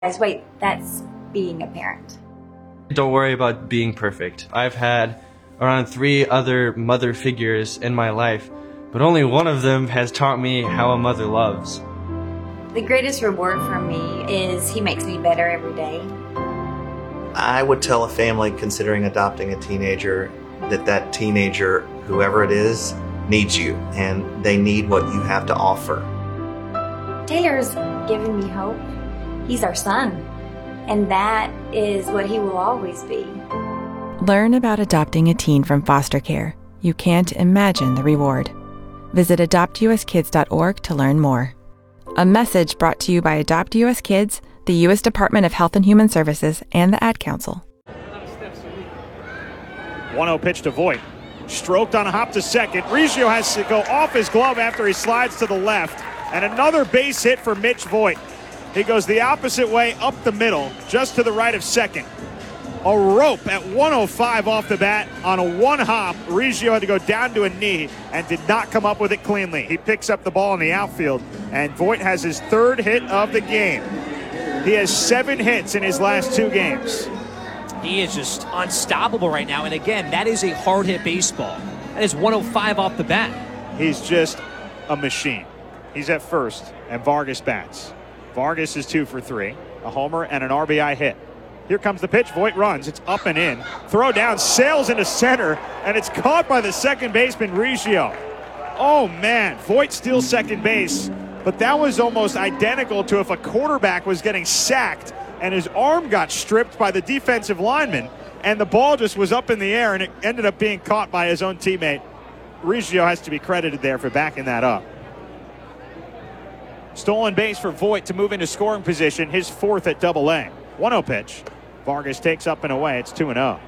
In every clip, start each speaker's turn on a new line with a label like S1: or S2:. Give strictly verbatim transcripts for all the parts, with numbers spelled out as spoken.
S1: Wait, that's being a parent.
S2: Don't worry about being perfect. I've had around three other mother figures in my life, but only one of them has taught me how a mother loves.
S1: The greatest reward for me is he makes me better every day.
S3: I would tell a family considering adopting a teenager that that teenager, whoever it is, needs you, and they need what you have to offer.
S1: Taylor's given me hope. He's our son, and that is what he will always be.
S4: Learn about adopting a teen from foster care. You can't imagine the reward. Visit adopt u s kids dot org to learn more. A message brought to you by Adopt U S Kids, the U S Department of Health and Human Services, and the Ad Council.
S5: one oh pitch to Voit. Stroked on a hop to second. Riggio has to go off his glove after he slides to the left. And another base hit for Mitch Voit. He goes the opposite way up the middle, just to the right of second. A rope at one oh five off the bat on a one hop. Riggio had to go down to a knee and did not come up with it cleanly. He picks up the ball in the outfield, and Voit has his third hit of the game. He has seven hits in his last two games.
S6: He is just unstoppable right now, and again, that is a hard-hit baseball. That is one oh five off the bat.
S5: He's just a machine. He's at first, and Vargas bats. Vargas is two for three, a homer and an R B I hit. Here comes the pitch. Voit runs. It's up and in. Throw down, sails into center, and it's caught by the second baseman, Riggio. Oh, man. Voit steals second base, but that was almost identical to if a quarterback was getting sacked and his arm got stripped by the defensive lineman, and the ball just was up in the air, and it ended up being caught by his own teammate. Riggio has to be credited there for backing that up. Stolen base for Voit to move into scoring position, his fourth at double A. one oh pitch. Vargas takes up and away. It's two and oh.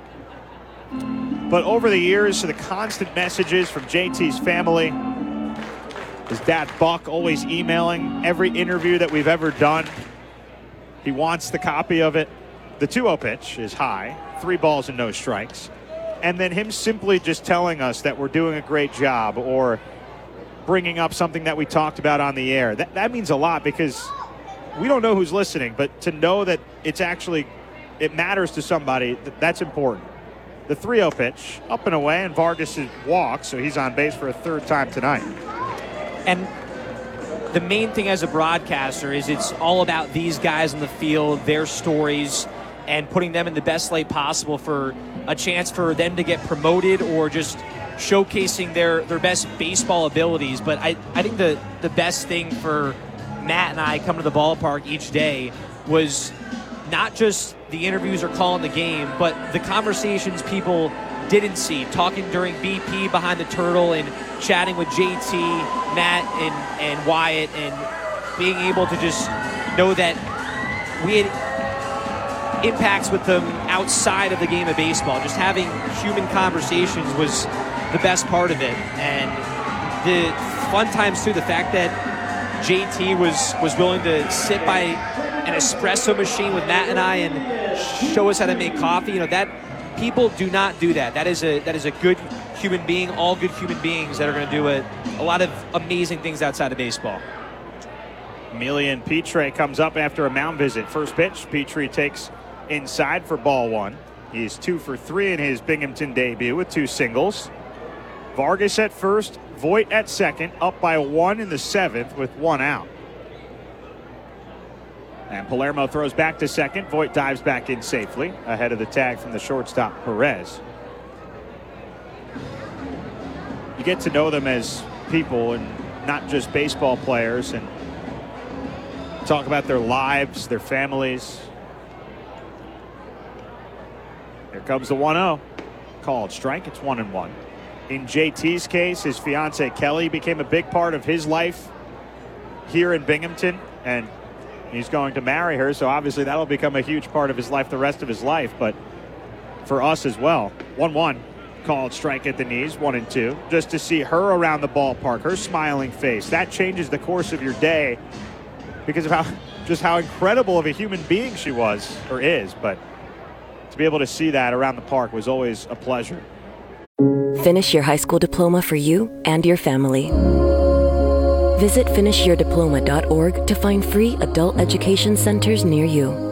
S5: But over the years, the constant messages from J T's family, his dad Buck always emailing every interview that we've ever done. He wants the copy of it. The two oh pitch is high, three balls and no strikes. And then him simply just telling us that we're doing a great job, or bringing up something that we talked about on the air. That, that means a lot, because we don't know who's listening, but to know that it's actually, it matters to somebody, that's important. The three oh pitch, up and away, and Vargas walks, so he's on base for a third time tonight.
S6: And the main thing as a broadcaster is it's all about these guys in the field, their stories, and putting them in the best light possible for a chance for them to get promoted, or just showcasing their, their best baseball abilities. But I, I think the, the best thing for Matt and I coming to the ballpark each day was not just the interviews or calling the game, but the conversations people didn't see, talking during B P behind the turtle and chatting with J T, Matt, and, and Wyatt, and being able to just know that we had impacts with them outside of the game of baseball. Just having human conversations was the best part of it. And the fun times too, the fact that J T was was willing to sit by an espresso machine with Matt and I and show us how to make coffee. You know, that people do not do that. That is a that is a good human being, all good human beings that are going to do a, a lot of amazing things outside of baseball.
S5: Emilian Petrie comes up after a mound visit. First pitch, Petrie takes inside for ball one. He's two for three in his Binghamton debut with two singles. Vargas at first, Voit at second, up by one in the seventh with one out. And Palermo throws back to second. Voit dives back in safely ahead of the tag from the shortstop, Perez. You get to know them as people and not just baseball players, and talk about their lives, their families. Here comes the one oh. Called strike. It's one and one. In J T's case, his fiancee Kelly became a big part of his life here in Binghamton, and he's going to marry her, so obviously that'll become a huge part of his life the rest of his life. But for us as well, one one. Called strike at the knees, one and two. Just to see her around the ballpark, her smiling face, that changes the course of your day because of how just how incredible of a human being she was, or is. But to be able to see that around the park was always a pleasure.
S7: Finish your high school diploma for you and your family. Visit finish your diploma dot org to find free adult education centers near you.